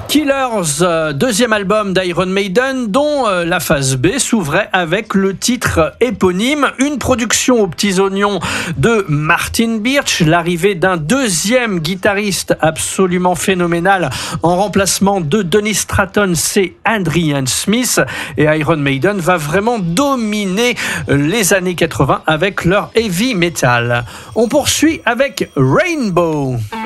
Killers, deuxième album d'Iron Maiden, dont la phase B s'ouvrait avec le titre éponyme. Une production aux petits oignons de Martin Birch, l'arrivée d'un deuxième guitariste absolument phénoménal en remplacement de Donny Stratton, c'est Adrian Smith. Et Iron Maiden va vraiment dominer les années 80 avec leur heavy metal. On poursuit avec Rainbow.